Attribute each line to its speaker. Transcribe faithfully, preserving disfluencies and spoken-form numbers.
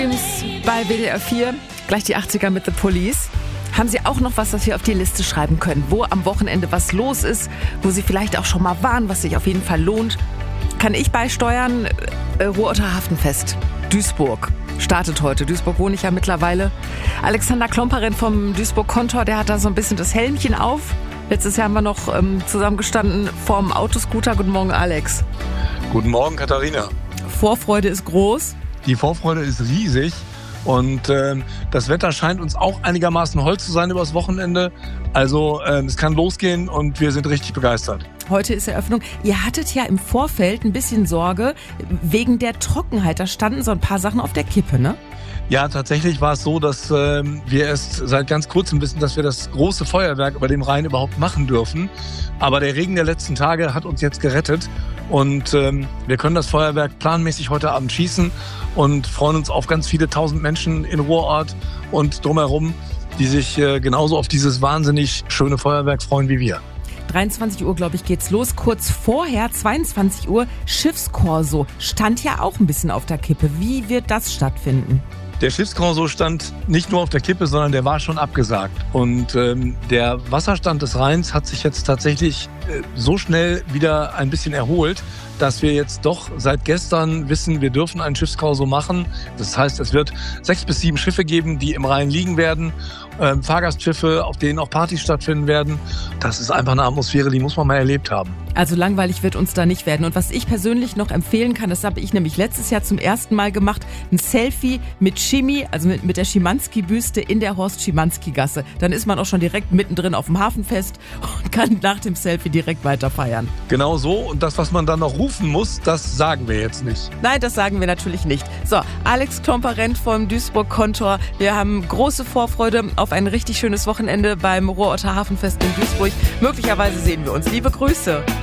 Speaker 1: Bei W D R vier, gleich die achtziger mit The Police. Haben Sie auch noch was, das wir auf die Liste schreiben können? Wo am Wochenende was los ist, wo Sie vielleicht auch schon mal waren, was sich auf jeden Fall lohnt? Kann ich beisteuern? Äh, Ruhrorter Hafenfest, Duisburg. Startet heute. Duisburg wohne ich ja mittlerweile. Alexander Klomperin vom Duisburg Kontor, der hat da so ein bisschen das Helmchen auf. Letztes Jahr haben wir noch ähm, zusammengestanden vorm Autoscooter. Guten Morgen, Alex.
Speaker 2: Guten Morgen, Katharina.
Speaker 1: Vorfreude ist groß.
Speaker 2: Die Vorfreude ist riesig und äh, das Wetter scheint uns auch einigermaßen hold zu sein übers Wochenende. Also äh, es kann losgehen und wir sind richtig begeistert.
Speaker 1: Heute ist Eröffnung. Ihr hattet ja im Vorfeld ein bisschen Sorge wegen der Trockenheit. Da standen so ein paar Sachen auf der Kippe, ne?
Speaker 2: Ja, tatsächlich war es so, dass äh, wir erst seit ganz kurzem wissen, dass wir das große Feuerwerk über dem Rhein überhaupt machen dürfen. Aber der Regen der letzten Tage hat uns jetzt gerettet und ähm, wir können das Feuerwerk planmäßig heute Abend schießen und freuen uns auf ganz viele tausend Menschen in Ruhrort und drumherum, die sich äh, genauso auf dieses wahnsinnig schöne Feuerwerk freuen wie wir.
Speaker 1: dreiundzwanzig Uhr, glaube ich, geht's los. Kurz vorher, zweiundzwanzig Uhr, Schiffskorso. Stand ja auch ein bisschen auf der Kippe. Wie wird das stattfinden?
Speaker 2: Der Schiffskorso stand nicht nur auf der Kippe, sondern der war schon abgesagt. Und ähm, der Wasserstand des Rheins hat sich jetzt tatsächlich äh, so schnell wieder ein bisschen erholt, dass wir jetzt doch seit gestern wissen, wir dürfen einen Schiffskorso machen. Das heißt, es wird sechs bis sieben Schiffe geben, die im Rhein liegen werden. Ähm, Fahrgastschiffe, auf denen auch Partys stattfinden werden. Das ist einfach eine Atmosphäre, die muss man mal erlebt haben.
Speaker 1: Also langweilig wird uns da nicht werden. Und was ich persönlich noch empfehlen kann, das habe ich nämlich letztes Jahr zum ersten Mal gemacht, ein Selfie mit Schimi, also mit, mit der Schimanski-Büste in der Horst-Schimanski-Gasse. Dann ist man auch schon direkt mittendrin auf dem Hafenfest und kann nach dem Selfie direkt weiter feiern.
Speaker 2: Genau so. Und das, was man dann noch rufen muss, das sagen wir jetzt nicht.
Speaker 1: Nein, das sagen wir natürlich nicht. So, Alex Klomperin vom Duisburg Kontor. Wir haben große Vorfreude auf ein richtig schönes Wochenende beim Ruhrorter Hafenfest in Duisburg. Möglicherweise sehen wir uns. Liebe Grüße.